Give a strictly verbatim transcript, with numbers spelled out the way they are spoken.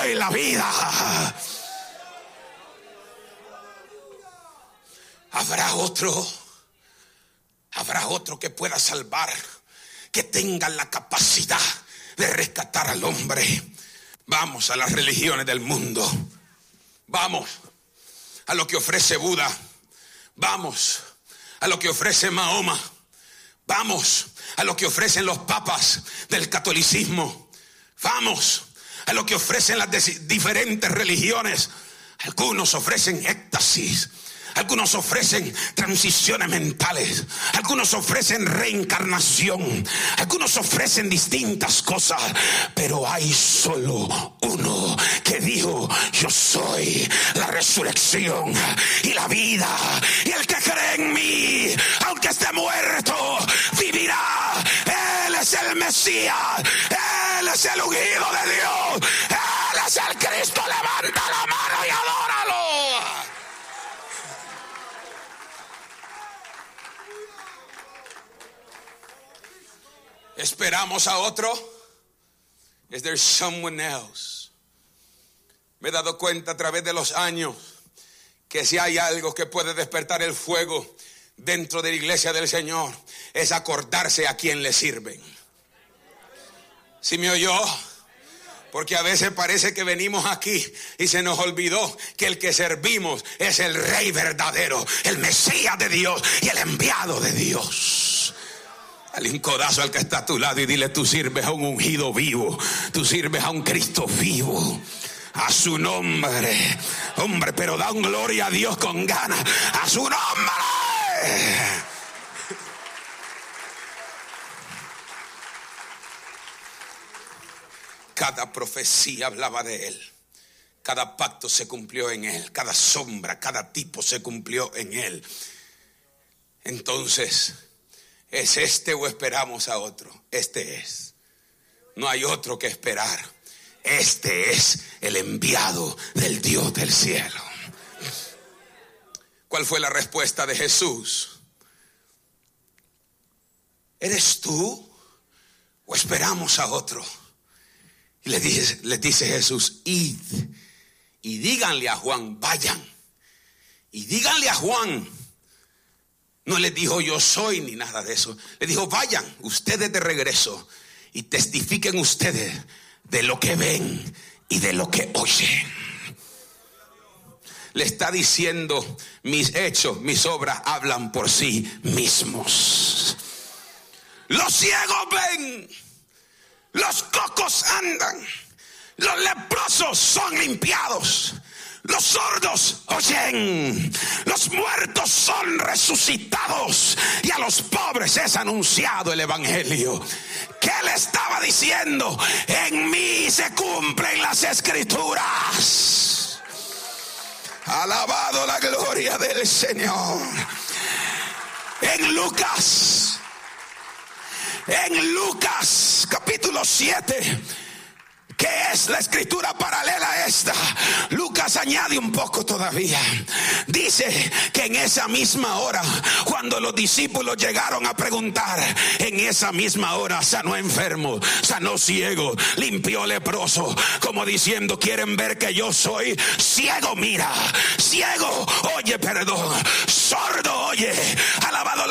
soy la vida. Habrá otro, habrá otro que pueda salvar, que tenga la capacidad de rescatar al hombre. Vamos a las religiones del mundo, vamos a lo que ofrece Buda, vamos a lo que ofrece Mahoma, vamos a lo que ofrecen los papas del catolicismo, vamos a lo que ofrecen las diferentes religiones. Algunos ofrecen éxtasis, algunos ofrecen transiciones mentales, algunos ofrecen reencarnación, algunos ofrecen distintas cosas, pero hay solo uno que dijo: yo soy la resurrección y la vida, y el que cree en mí, aunque esté muerto, vivirá. Él es el Mesías, Él es el ungido de Dios, Él es el Cristo. Levanta la mano y adóralo. ¿Esperamos a otro? Is there someone else? Me he dado cuenta a través de los años que si hay algo que puede despertar el fuego dentro de la iglesia del Señor, es acordarse a quién le sirven. ¿Sí me oyó? Porque a veces parece que venimos aquí y se nos olvidó que el que servimos es el Rey verdadero, el Mesías de Dios y el enviado de Dios. Dale un codazo al que está a tu lado y dile: tú sirves a un ungido vivo, tú sirves a un Cristo vivo. A su nombre, hombre, pero da un gloria a Dios con ganas. A su nombre. Cada profecía hablaba de él, cada pacto se cumplió en él, cada sombra, cada tipo se cumplió en él. Entonces, ¿es este o esperamos a otro? Este es. No hay otro que esperar. Este es el enviado del Dios del cielo. ¿Cuál fue la respuesta de Jesús? ¿Eres tú o esperamos a otro? Y le dice, le dice Jesús: id y díganle a Juan, vayan y díganle a Juan. No les dijo yo soy ni nada de eso. Le dijo: vayan ustedes de regreso y testifiquen ustedes de lo que ven y de lo que oyen. Le está diciendo: mis hechos, mis obras hablan por sí mismos. Los ciegos ven, los cocos andan, los leprosos son limpiados, los sordos oyen, los muertos son resucitados y a los pobres es anunciado el evangelio. ¿Qué le estaba diciendo? En mí se cumplen las escrituras. Alabado la gloria del Señor. En Lucas, en Lucas capítulo siete, ¿qué es la escritura paralela a esta? Lucas añade un poco todavía. Dice que en esa misma hora, cuando los discípulos llegaron a preguntar, en esa misma hora sanó enfermos, sanó ciegos, limpió leprosos, como diciendo: quieren ver que yo soy ciego, mira, ciego, oye, perdón, sordo, oye. Alabado